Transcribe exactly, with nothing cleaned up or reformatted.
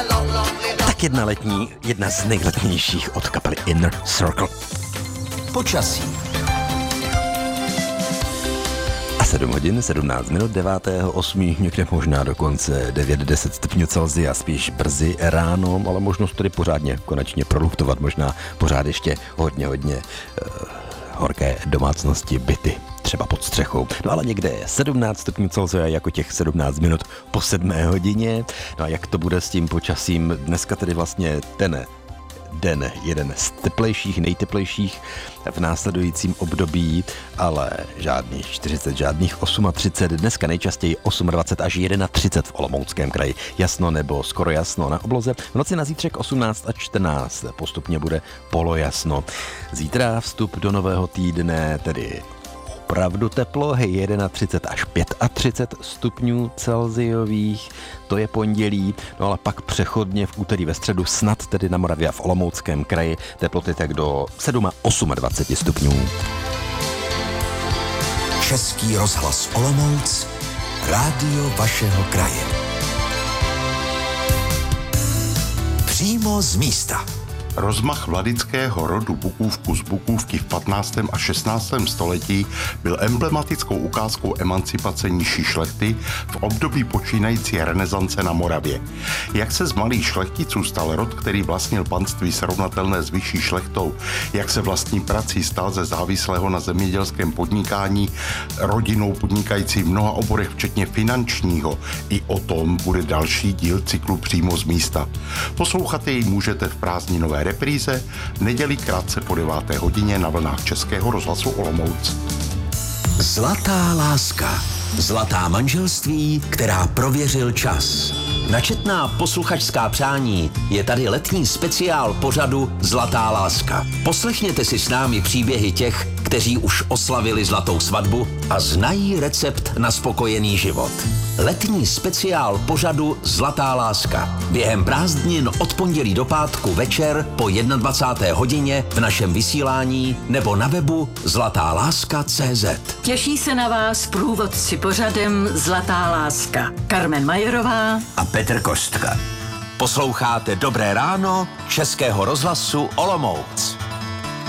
Tak jedna letní, jedna z nejletnějších od kapely Inner Circle. Počasí. A sedm hodin, sedmnáct minut, devátého osmého někde možná dokonce devět deset stupňů Celsia, spíš brzy ráno, ale možnost tedy pořádně konečně proluftovat, možná pořád ještě hodně, hodně uh, horké domácnosti, byty, třeba pod střechou. No ale někde je sedmnáct stupňů Celsia, jako těch sedmnáct minut po sedmé hodině. No a jak to bude s tím počasím? Dneska tedy vlastně ten den, jeden z teplejších, nejteplejších v následujícím období, ale žádných čtyřicet, žádných třicet osm, dneska nejčastěji dvacet osm až třicet jedna v Olomouckém kraji. Jasno nebo skoro jasno na obloze. V noci na zítřek osmnáct a čtrnáct, postupně bude polojasno. Zítra vstup do nového týdne, tedy opravdu teplo, hej, třicet jedna až třicet pět stupňů Celsiových, to je pondělí, no ale pak přechodně v úterý ve středu snad tedy na Moravě a v Olomouckém kraji teploty tak do dvacet sedm stupňů. Český rozhlas Olomouc, rádio vašeho kraje. Přímo z místa. Rozmach vladického rodu Bukůvku z Bukůvky v patnáctém a šestnáctém století byl emblematickou ukázkou emancipace nižší šlechty v období počínající renesance na Moravě. Jak se z malých šlechticů stal rod, který vlastnil panství srovnatelné s vyšší šlechtou, jak se vlastní prací stal ze závislého na zemědělském podnikání rodinou podnikající v mnoha oborech, včetně finančního, i o tom bude další díl cyklu Přímo z místa. Poslouchat jej můžete v prázdninové repríze v neděli krátce po deváté hodině na vlnách Českého rozhlasu Olomouc. Zlatá láska. Zlatá manželství, která prověřil čas. Načetná posluchačská přání je tady letní speciál pořadu Zlatá láska. Poslechněte si s námi příběhy těch, kteří už oslavili zlatou svatbu a znají recept na spokojený život. Letní speciál pořadu Zlatá láska. Během prázdnin od pondělí do pátku večer po dvacáté jedné hodině v našem vysílání nebo na webu zlatá láska tečka cé zet. Těší se na vás průvodci pořadem Zlatá láska. Carmen Majerová A Petr Kostka. Posloucháte Dobré ráno Českého rozhlasu Olomouc.